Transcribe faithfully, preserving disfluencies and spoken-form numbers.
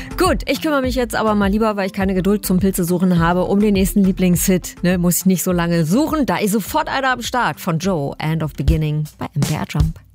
Gut, ich kümmere mich jetzt aber mal lieber, weil ich keine Geduld zum Pilze-Suchen habe, um den nächsten Lieblingshit. Ne, muss ich nicht so lange suchen. Da ist sofort einer am Start von Joe, End of Beginning bei M D R Jump.